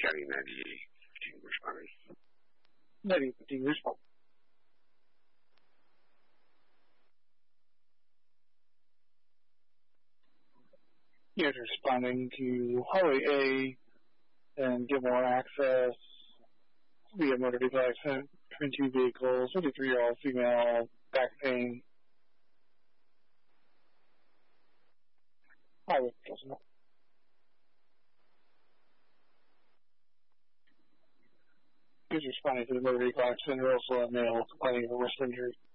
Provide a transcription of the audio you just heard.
County 98 responding. 90 respond. Units responding to Highway A and Gilmore access via motor vehicle accident between two vehicles, 53-year-old female, back pain. Highway patrolman. Units responding to the motor vehicle accident are also a male complaining of a wrist injury.